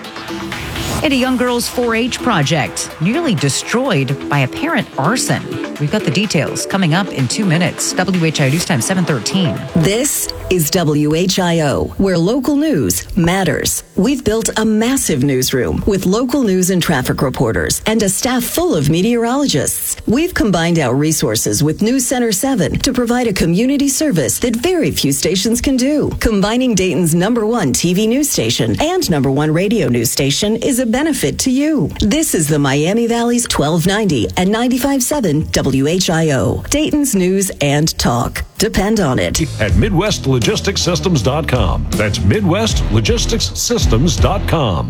And a young girl's four H project nearly destroyed by apparent arson. We've got the details coming up in two minutes. W H I O News Time, seven thirteen. This is W H I O, where local news matters. We've built a massive newsroom with local news and traffic reporters and a staff full of meteorologists. We've combined our resources with News Center seven to provide a community service that very few stations can do. Combining Dayton's number one T V news station and number one radio news station is a benefit to you. This is the Miami Valley's twelve ninety and ninety-five point seven W H I O, Dayton's news and talk. Depend on it. At Midwest Logistics Systems dot com. That's Midwest Logistics Systems dot com.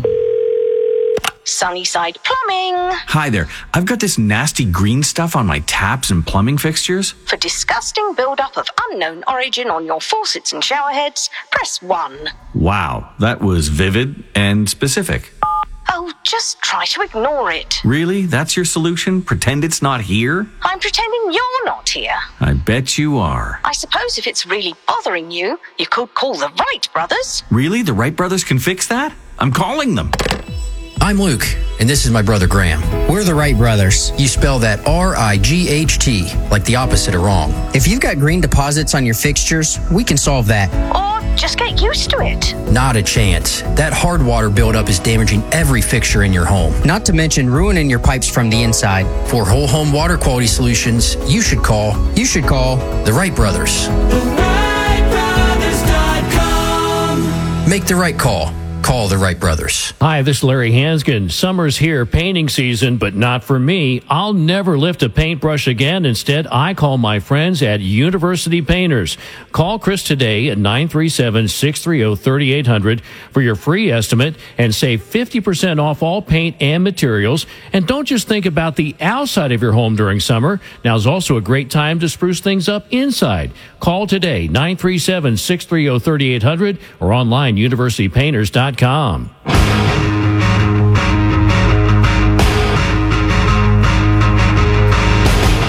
Sunnyside Plumbing. Hi there. I've got this nasty green stuff on my taps and plumbing fixtures. For disgusting buildup of unknown origin on your faucets and shower heads, press one. Wow, that was vivid and specific. Oh, just try to ignore it. Really? That's your solution? Pretend it's not here? I'm pretending you're not here. I bet you are. I suppose if it's really bothering you, you could call the Wright brothers. Really? The Wright brothers can fix that? I'm calling them. I'm Luke, and this is my brother Graham. We're the Wright brothers. You spell that R I G H T, like the opposite of wrong. If you've got green deposits on your fixtures, we can solve that. Or just get used to it. Not a chance. That hard water buildup is damaging every fixture in your home. Not to mention ruining your pipes from the inside. For whole home water quality solutions, you should call, you should call the Wright brothers. the wright brothers dot com. Make the right call. Call the Wright brothers. Hi, this is Larry Hanskin. Summer's here, painting season, but not for me. I'll never lift a paintbrush again. Instead, I call my friends at University Painters. Call Chris today at nine three seven, six three zero, three eight zero zero for your free estimate and save fifty percent off all paint and materials. And don't just think about the outside of your home during summer. Now's also a great time to spruce things up inside. Call today, nine three seven, six three zero, three eight zero zero or online, university painters dot com.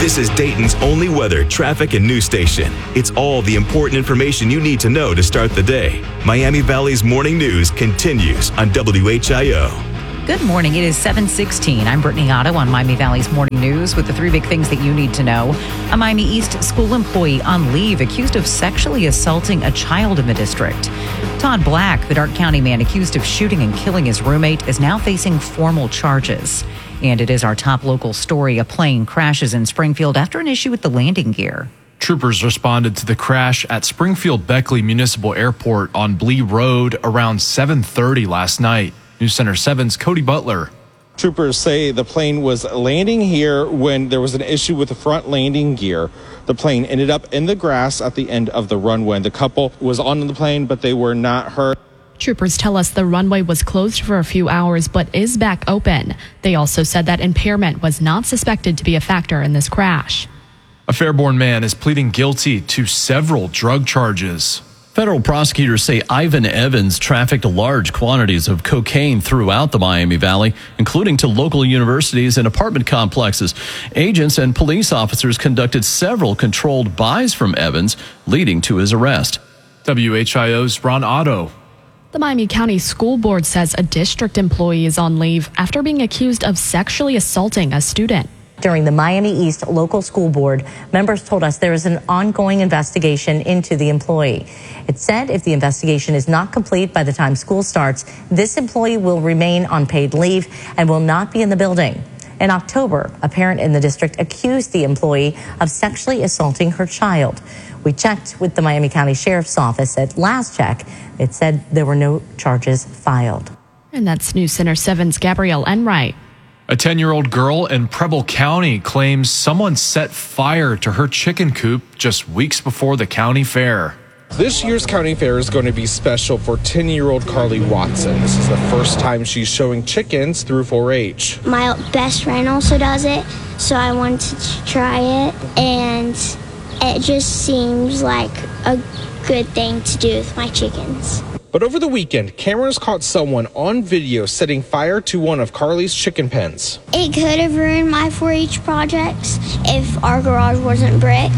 This is Dayton's only weather, traffic, and news station. It's all the important information you need to know to start the day. Miami Valley's morning news continues on W H I O. Good morning. It is seven sixteen. I'm Brittany Otto on Miami Valley's Morning News with the three big things that you need to know. A Miami East school employee on leave accused of sexually assaulting a child in the district. Todd Black, the Darke County man accused of shooting and killing his roommate, is now facing formal charges. And it is our top local story. A plane crashes in Springfield after an issue with the landing gear. Troopers responded to the crash at Springfield Beckley Municipal Airport on Blee Road around seven thirty last night. News Center seven's Cody Butler. Troopers say the plane was landing here when there was an issue with the front landing gear. The plane ended up in the grass at the end of the runway. The couple was on the plane, but they were not hurt. Troopers tell us the runway was closed for a few hours but is back open. They also said that impairment was not suspected to be a factor in this crash. A Fairborn man is pleading guilty to several drug charges. Federal prosecutors say Ivan Evans trafficked large quantities of cocaine throughout the Miami Valley, including to local universities and apartment complexes. Agents and police officers conducted several controlled buys from Evans, leading to his arrest. W H I O's Ron Otto. The Miami County School Board says a district employee is on leave after being accused of sexually assaulting a student. During the Miami East Local School Board, members told us there is an ongoing investigation into the employee. It said if the investigation is not complete by the time school starts, this employee will remain on paid leave and will not be in the building. In October, a parent in the district accused the employee of sexually assaulting her child. We checked with the Miami County Sheriff's Office. At last check, it said there were no charges filed. And that's News Center seven's Gabrielle Enright. A ten-year-old girl in Preble County claims someone set fire to her chicken coop just weeks before the county fair. This year's county fair is going to be special for ten-year-old Carly Watson. This is the first time she's showing chickens through four H. My best friend also does it, so I wanted to try it, and it just seems like a good thing to do with my chickens. But over the weekend, cameras caught someone on video setting fire to one of Carly's chicken pens. It could have ruined my four H projects if our garage wasn't brick,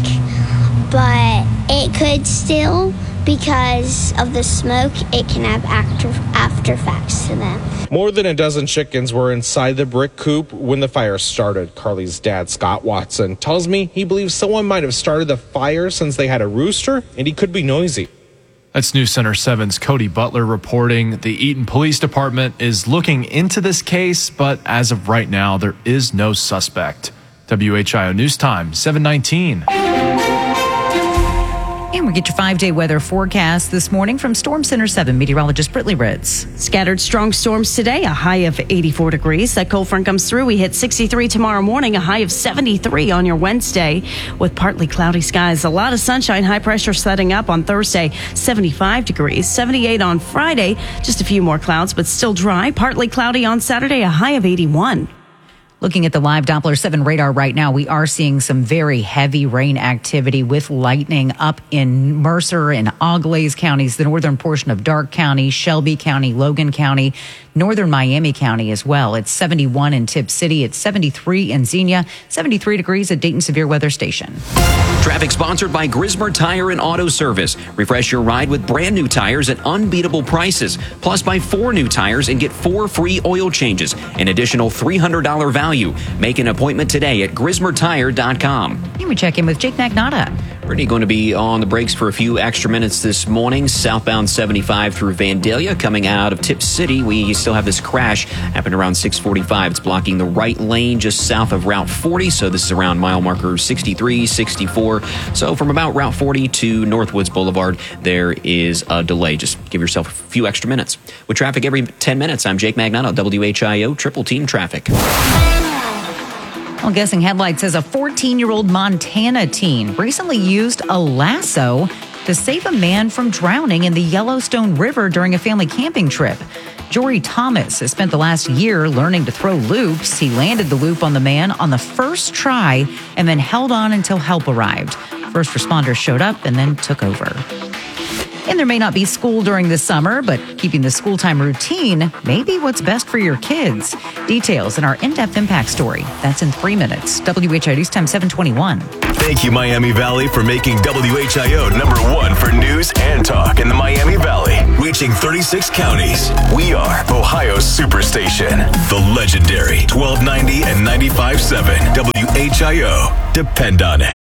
but it could still, because of the smoke, it can have after, after effects to them. More than a dozen chickens were inside the brick coop when the fire started. Carly's dad, Scott Watson, tells me he believes someone might have started the fire since they had a rooster and he could be noisy. That's News Center seven's Cody Butler reporting. The Eaton Police Department is looking into this case, but as of right now, there is no suspect. W H I O News Time, seven nineteen. And we get your five-day weather forecast this morning from Storm Center seven meteorologist Brittany Ritz. Scattered strong storms today, a high of eighty-four degrees. That cold front comes through. We hit sixty-three tomorrow morning, a high of seventy-three on your Wednesday with partly cloudy skies. A lot of sunshine, high pressure setting up on Thursday, seventy-five degrees, seventy-eight on Friday. Just a few more clouds, but still dry. Partly cloudy on Saturday, a high of eighty-one. Looking at the live Doppler seven radar right now, we are seeing some very heavy rain activity with lightning up in Mercer and Auglaize counties, the northern portion of Darke County, Shelby County, Logan County, northern Miami County as well. It's seventy-one in Tip City. It's seventy-three in Xenia, seventy-three degrees at Dayton Severe Weather Station. Traffic sponsored by Grismer Tire and Auto Service. Refresh your ride with brand new tires at unbeatable prices. Plus, buy four new tires and get four free oil changes. An additional three hundred dollars value. Make an appointment today at grismer tire dot com. And we check in with Jake Magnotta. Brittany going to be on the brakes for a few extra minutes this morning. Southbound seventy-five through Vandalia coming out of Tip City. We still have this crash happened around six forty-five. It's blocking the right lane just south of Route forty. So this is around mile marker sixty-three, sixty-four. So from about Route forty to Northwoods Boulevard, there is a delay. Just give yourself a few extra minutes. With traffic every ten minutes, I'm Jake Magnotta, W H I O Triple Team Traffic. Well, Guessing Headlights says a fourteen-year-old Montana teen recently used a lasso to save a man from drowning in the Yellowstone River during a family camping trip. Jory Thomas has spent the last year learning to throw loops. He landed the loop on the man on the first try and then held on until help arrived. First responders showed up and then took over. And there may not be school during the summer, but keeping the school time routine may be what's best for your kids. Details in our in-depth impact story. That's in three minutes. W H I O News Time seven twenty-one. Thank you, Miami Valley, for making W H I O number one for news and talk in the Miami Valley. Reaching thirty-six counties. We are Ohio's Superstation. The legendary twelve ninety and ninety-five point seven W H I O. Depend on it.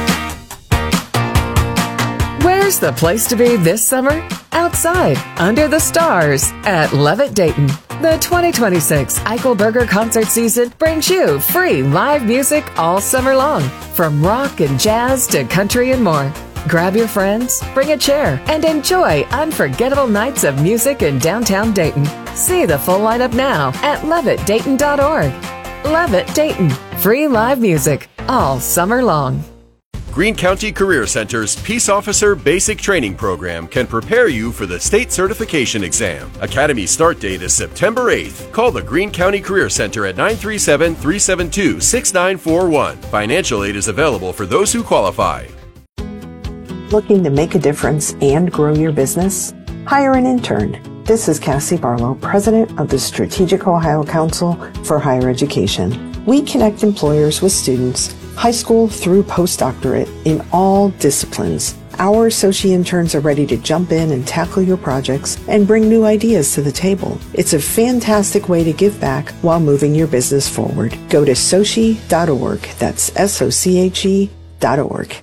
Where's the place to be this summer? Outside, under the stars, at Levitt Dayton. The twenty twenty-six Eichelberger concert season brings you free live music all summer long, from rock and jazz to country and more. Grab your friends, bring a chair, and enjoy unforgettable nights of music in downtown Dayton. See the full lineup now at levitt dayton dot org. Levitt Dayton, free live music all summer long. Greene County Career Center's Peace Officer Basic Training Program can prepare you for the state certification exam. Academy start date is September eighth. Call the Greene County Career Center at nine three seven, three seven two, six nine four one. Financial aid is available for those who qualify. Looking to make a difference and grow your business? Hire an intern. This is Cassie Barlow, President of the Strategic Ohio Council for Higher Education. We connect employers with students, high school through postdoctorate, in all disciplines. Our associate interns are ready to jump in and tackle your projects and bring new ideas to the table. It's a fantastic way to give back while moving your business forward. Go to sochi dot org. That's S O C H E dot org.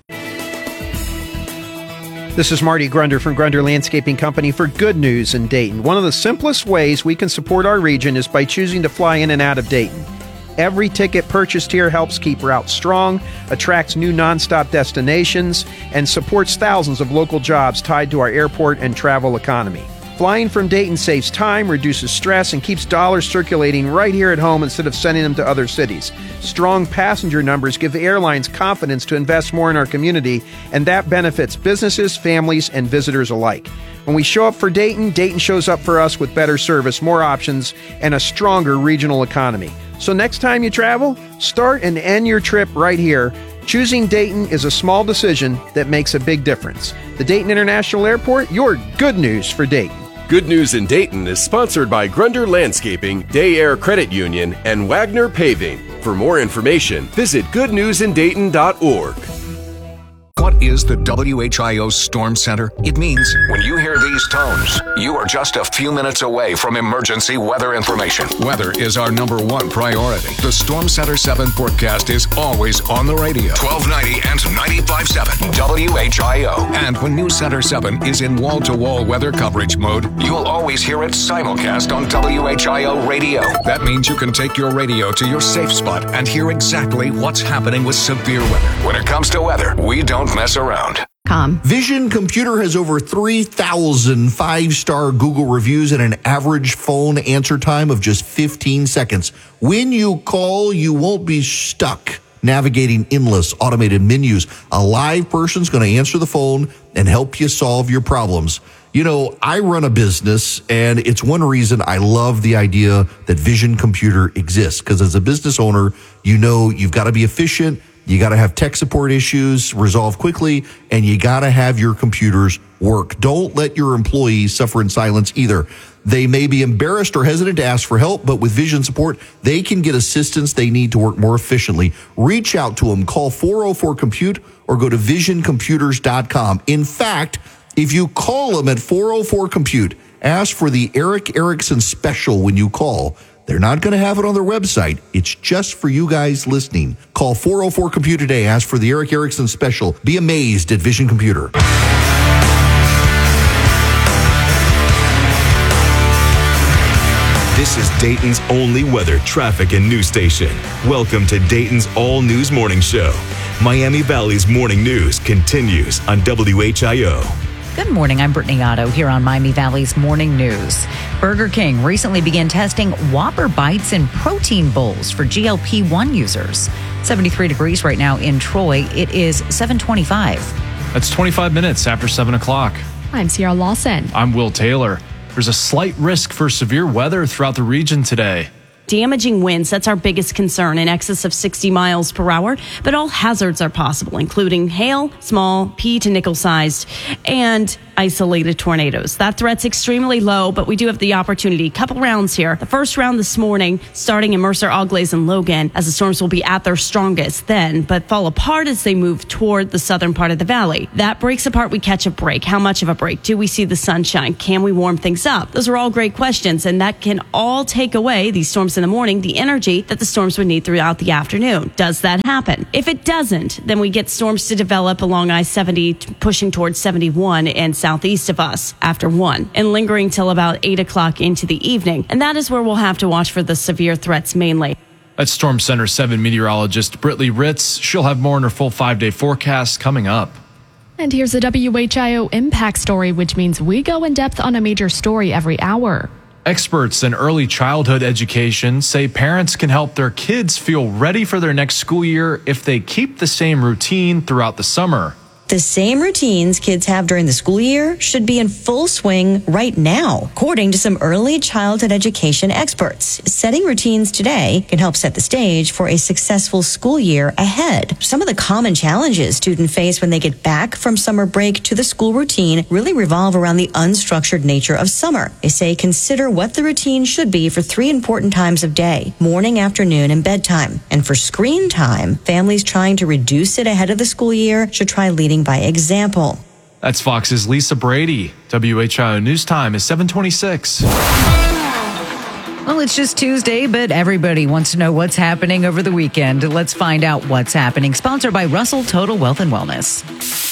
This is Marty Grunder from Grunder Landscaping Company for Good News in Dayton. One of the simplest ways we can support our region is by choosing to fly in and out of Dayton. Every ticket purchased here helps keep routes strong, attracts new nonstop destinations, and supports thousands of local jobs tied to our airport and travel economy. Flying from Dayton saves time, reduces stress, and keeps dollars circulating right here at home instead of sending them to other cities. Strong passenger numbers give the airlines confidence to invest more in our community, and that benefits businesses, families, and visitors alike. When we show up for Dayton, Dayton shows up for us with better service, more options, and a stronger regional economy. So next time you travel, start and end your trip right here. Choosing Dayton is a small decision that makes a big difference. The Dayton International Airport, your good news for Dayton. Good News in Dayton is sponsored by Grunder Landscaping, Day Air Credit Union, and Wagner Paving. For more information, visit good news in dayton dot org. What is the W H I O Storm Center? It means when you hear these tones, you are just a few minutes away from emergency weather information. Weather is our number one priority. The Storm Center seven forecast is always on the radio. twelve ninety and ninety-five point seven W H I O. And when News Center seven is in wall-to-wall weather coverage mode, you'll always hear it simulcast on W H I O radio. That means you can take your radio to your safe spot and hear exactly what's happening with severe weather. When it comes to weather, we don't mess around. Com. Vision Computer has over three thousand five-star Google reviews and an average phone answer time of just fifteen seconds. When you call, you won't be stuck navigating endless automated menus. A live person's going to answer the phone and help you solve your problems. You know, I run a business, and it's one reason I love the idea that Vision Computer exists, because as a business owner, you know you've got to be efficient. You got to have tech support issues resolved quickly, and you got to have your computers work. Don't let your employees suffer in silence either. They may be embarrassed or hesitant to ask for help, but with Vision support, they can get assistance they need to work more efficiently. Reach out to them. Call four oh four compute or go to vision computers dot com. In fact, if you call them at four oh four compute, ask for the Eric Erickson special when you call. They're not going to have it on their website. It's just for you guys listening. Call four oh four compute today. Ask for the Eric Erickson special. Be amazed at Vision Computer. This is Dayton's only weather, traffic, and news station. Welcome to Dayton's All News Morning Show. Miami Valley's morning news continues on W H I O. Good morning, I'm Brittany Otto here on Miami Valley's Morning News. Burger King recently began testing Whopper Bites in protein bowls for G L P one users. seventy-three degrees right now in Troy. It is seven twenty-five. That's twenty-five minutes after seven o'clock. I'm Sierra Lawson. I'm Will Taylor. There's a slight risk for severe weather throughout the region today. Damaging winds, that's our biggest concern, in excess of sixty miles per hour. But all hazards are possible, including hail, small, pea to nickel sized, and isolated tornadoes. That threat's extremely low, but we do have the opportunity. A couple rounds here. The first round this morning, starting in Mercer, Auglaize, and Logan, as the storms will be at their strongest then, but fall apart as they move toward the southern part of the valley. That breaks apart, we catch a break. How much of a break? Do we see the sunshine? Can we warm things up? Those are all great questions, and that can all take away these storms in the morning, the energy that the storms would need throughout the afternoon. Does that happen? If it doesn't, then we get storms to develop along I seventy, pushing towards seventy-one and southeast of us after one, and lingering till about eight o'clock into the evening. And that is where we'll have to watch for the severe threats mainly. That's Storm Center seven meteorologist Britley Ritz. She'll have more in her full five-day forecast coming up. And here's a W H I O impact story, which means we go in depth on a major story every hour. Experts in early childhood education say parents can help their kids feel ready for their next school year if they keep the same routine throughout the summer. The same routines kids have during the school year should be in full swing right now, according to some early childhood education experts. Setting routines today can help set the stage for a successful school year ahead. Some of the common challenges students face when they get back from summer break to the school routine really revolve around the unstructured nature of summer. They say consider what the routine should be for three important times of day: morning, afternoon, and bedtime. And for screen time, families trying to reduce it ahead of the school year should try leading by example. That's Fox's Lisa Brady. W H I O News Time is seven twenty-six. Well, it's just Tuesday, but everybody wants to know what's happening over the weekend. Let's find out what's happening. Sponsored by Russell Total Wealth and Wellness.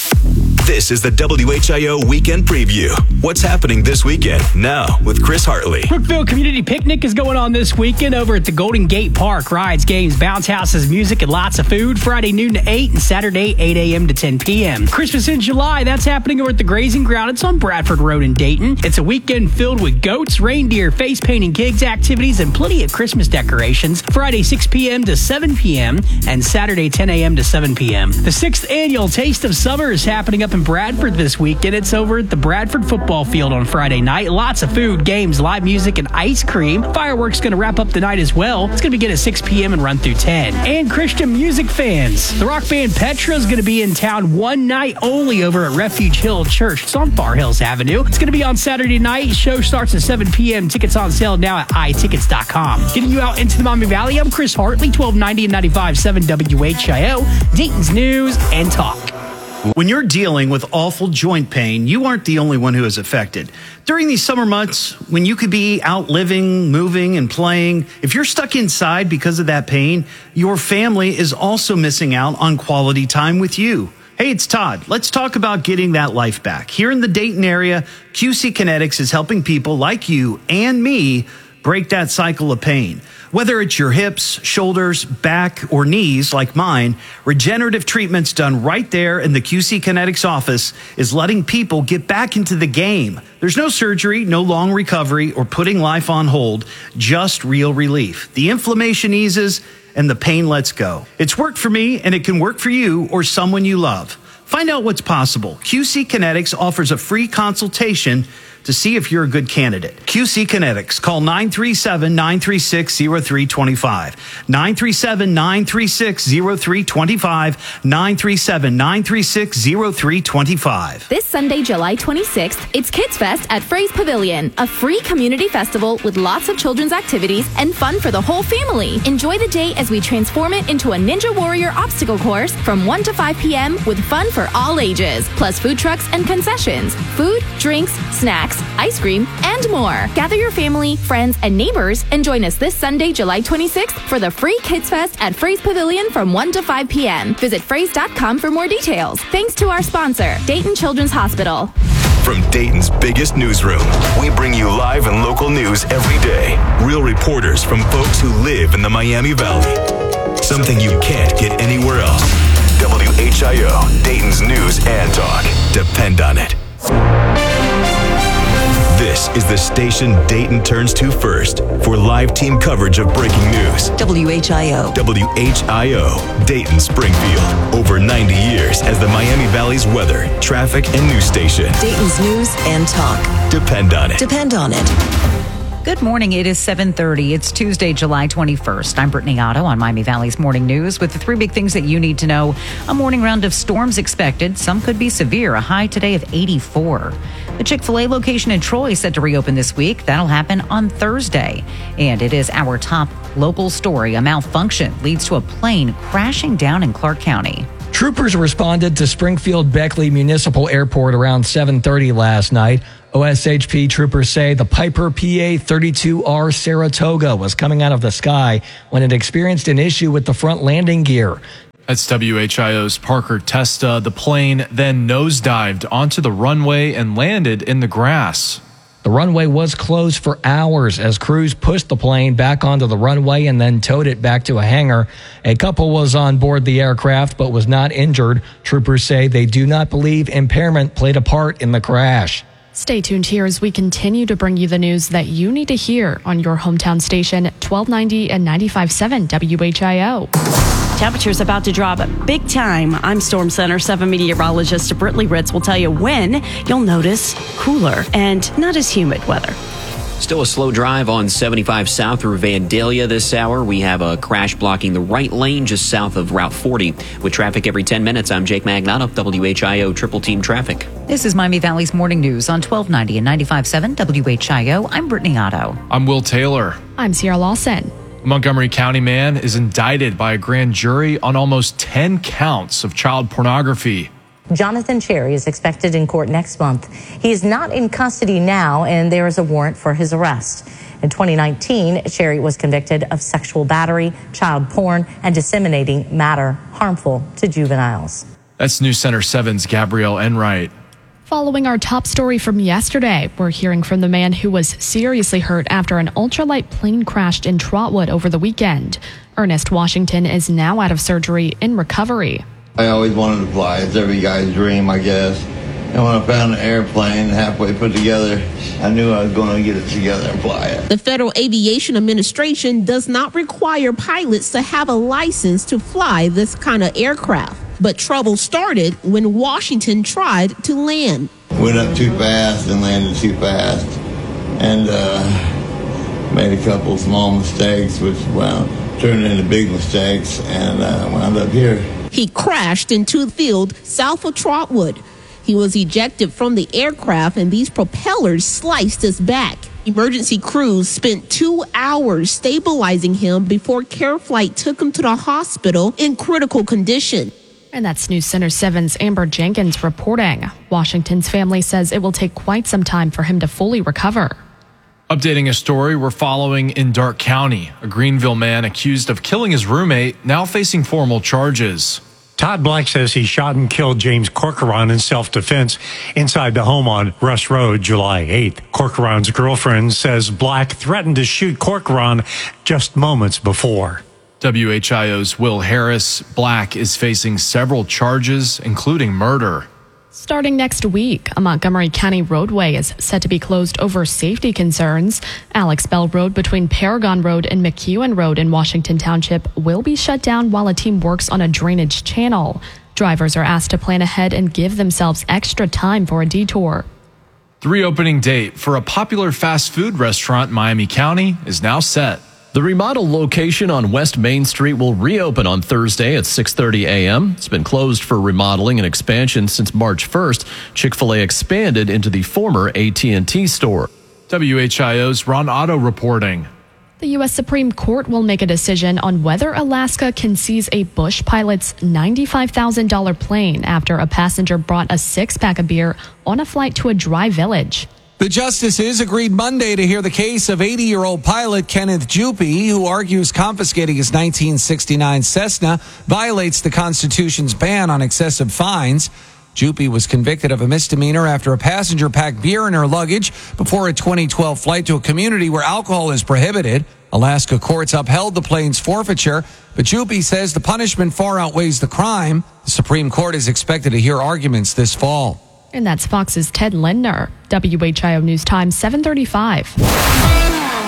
This is the W H I O Weekend Preview. What's happening this weekend? Now with Chris Hartley. Brookville Community Picnic is going on this weekend over at the Golden Gate Park. Rides, games, bounce houses, music, and lots of food. Friday noon to eight and Saturday eight a.m. to ten p.m. Christmas in July, that's happening over at the Grazing Ground. It's on Bradford Road in Dayton. It's a weekend filled with goats, reindeer, face painting gigs, activities, and plenty of Christmas decorations. Friday six p.m. to seven p.m. and Saturday ten a.m. to seven p.m. The sixth annual Taste of Summer is happening up in Bradford this weekend. It's over at the Bradford football field on Friday night. Lots of food, games, live music, and ice cream. Fireworks going to wrap up the night as well. It's going to begin at six p.m. and run through ten. And Christian music fans, the rock band Petra is going to be in town one night only over at Refuge Hill Church. It's on Far Hills Avenue. It's going to be on Saturday night. Show starts at seven p.m. Tickets on sale now at i tickets dot com. Getting you out into the Miami Valley, I'm Chris Hartley, twelve ninety and ninety-five point seven W H I O, Dayton's News and Talk. When you're dealing with awful joint pain, you aren't the only one who is affected. During these summer months, when you could be out living, moving, and playing, if you're stuck inside because of that pain, your family is also missing out on quality time with you. Hey, it's Todd. Let's talk about getting that life back. Here in the Dayton area, Q C Kinetics is helping people like you and me break that cycle of pain. Whether it's your hips, shoulders, back, or knees like mine, regenerative treatments done right there in the Q C Kinetics office is letting people get back into the game. There's no surgery, no long recovery, or putting life on hold, just real relief. The inflammation eases and the pain lets go. It's worked for me, and it can work for you or someone you love. Find out what's possible. Q C Kinetics offers a free consultation to see if you're a good candidate. Q C Kinetics. Call nine three seven, nine three six, zero three two five. nine three seven, nine three six, zero three two five. nine three seven, nine three six, zero three two five. This Sunday, July twenty-sixth, it's Kids Fest at Fray's Pavilion, a free community festival with lots of children's activities and fun for the whole family. Enjoy the day as we transform it into a Ninja Warrior obstacle course from one to five p.m. with fun for all ages, plus food trucks and concessions, food, drinks, snacks, ice cream, and more. Gather your family, friends, and neighbors and join us this Sunday, July twenty-sixth for the free Kids Fest at Fray's Pavilion from one to five p.m. Visit frays dot com for more details. Thanks to our sponsor, Dayton Children's Hospital. From Dayton's biggest newsroom, we bring you live and local news every day. Real reporters from folks who live in the Miami Valley. Something you can't get anywhere else. W H I O, Dayton's News and Talk. Depend on it. This is the station Dayton turns to first for live team coverage of breaking news. W H I O. W H I O, Dayton Springfield. Over ninety years as the Miami Valley's weather, traffic, and news station. Dayton's News and Talk. Depend on it. Depend on it. Good morning. It is seven thirty. It's Tuesday, July twenty-first. I'm Brittany Otto on Miami Valley's Morning News with the three big things that you need to know. A morning round of storms expected. Some could be severe. A high today of eighty-four. The Chick-fil-A location in Troy is set to reopen this week. That'll happen on Thursday. And it is our top local story. A malfunction leads to a plane crashing down in Clark County. Troopers responded to Springfield Beckley Municipal Airport around seven thirty last night. O S H P troopers say the Piper P A thirty-two R Saratoga was coming out of the sky when it experienced an issue with the front landing gear. That's W H I O's Parker Testa. The plane then nosedived onto the runway and landed in the grass. The runway was closed for hours as crews pushed the plane back onto the runway and then towed it back to a hangar. A couple was on board the aircraft but was not injured. Troopers say they do not believe impairment played a part in the crash. Stay tuned here as we continue to bring you the news that you need to hear on your hometown station, twelve ninety and ninety-five point seven W H I O. Temperatures about to drop big time. I'm Storm Center seven meteorologist Brittany Ritz will tell you when you'll notice cooler and not as humid weather. Still a slow drive on seventy-five south through Vandalia this hour. We have a crash blocking the right lane just south of Route forty. With traffic every ten minutes, I'm Jake Magnato, W H I O Triple Team Traffic. This is Miami Valley's Morning News on twelve ninety and ninety-five point seven W H I O. I'm Brittany Otto. I'm Will Taylor. I'm Sierra Lawson. A Montgomery County man is indicted by a grand jury on almost ten counts of child pornography. Jonathan Cherry is expected in court next month. He is not in custody now, and there is a warrant for his arrest. In twenty nineteen, Cherry was convicted of sexual battery, child porn, and disseminating matter harmful to juveniles. That's News Center seven's Gabrielle Enright. Following our top story from yesterday, we're hearing from the man who was seriously hurt after an ultralight plane crashed in Trotwood over the weekend. Ernest Washington is now out of surgery in recovery. I always wanted to fly. It's every guy's dream, I guess. And when I found an airplane halfway put together, I knew I was going to get it together and fly it. The Federal Aviation Administration does not require pilots to have a license to fly this kind of aircraft. But trouble started when Washington tried to land. Went up too fast and landed too fast. And uh, made a couple small mistakes, which, well, turned into big mistakes, and uh, wound up here. He crashed into the field south of Trotwood. He was ejected from the aircraft, and these propellers sliced his back. Emergency crews spent two hours stabilizing him before CareFlight took him to the hospital in critical condition. And that's News Center seven's Amber Jenkins reporting. Washington's family says it will take quite some time for him to fully recover. Updating a story we're following in Darke County. A Greenville man accused of killing his roommate now facing formal charges. Todd Black says he shot and killed James Corcoran in self-defense inside the home on Rush Road July eighth. Corcoran's girlfriend says Black threatened to shoot Corcoran just moments before. W H I O's Will Harris. Black is facing several charges, including murder. Starting next week, a Montgomery County roadway is set to be closed over safety concerns. Alex Bell Road between Paragon Road and McEwen Road in Washington Township will be shut down while a team works on a drainage channel. Drivers are asked to plan ahead and give themselves extra time for a detour. The reopening date for a popular fast food restaurant in Miami County is now set. The remodeled location on West Main Street will reopen on Thursday at six thirty a.m. It's been closed for remodeling and expansion since March first. Chick-fil-A expanded into the former A T and T store. W H I O's Ron Otto reporting. The U S Supreme Court will make a decision on whether Alaska can seize a Bush pilot's ninety-five thousand dollars plane after a passenger brought a six-pack of beer on a flight to a dry village. The justices agreed Monday to hear the case of eighty-year-old pilot Kenneth Jupy, who argues confiscating his nineteen sixty-nine Cessna violates the Constitution's ban on excessive fines. Jupy was convicted of a misdemeanor after a passenger packed beer in her luggage before a twenty twelve flight to a community where alcohol is prohibited. Alaska courts upheld the plane's forfeiture, but Jupy says the punishment far outweighs the crime. The Supreme Court is expected to hear arguments this fall. And that's Fox's Ted Lindner. W H I O News Time, seven thirty-five.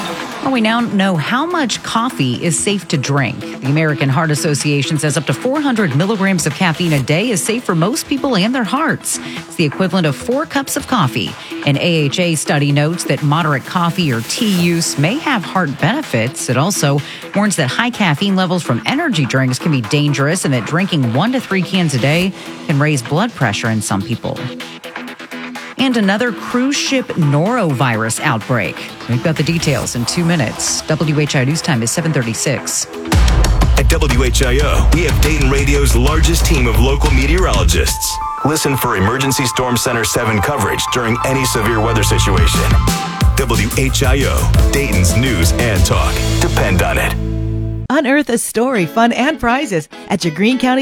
Well, we now know how much coffee is safe to drink. The American Heart Association says up to four hundred milligrams of caffeine a day is safe for most people and their hearts. It's the equivalent of four cups of coffee. An A H A study notes that moderate coffee or tea use may have heart benefits. It also warns that high caffeine levels from energy drinks can be dangerous and that drinking one to three cans a day can raise blood pressure in some people. And another cruise ship norovirus outbreak. We've got the details in two minutes. W H I News Time is seven thirty-six. At W H I O, we have Dayton Radio's largest team of local meteorologists. Listen for Emergency Storm Center seven coverage during any severe weather situation. W H I O, Dayton's news and talk. Depend on it. Unearth a story, fun, and prizes at your Greene County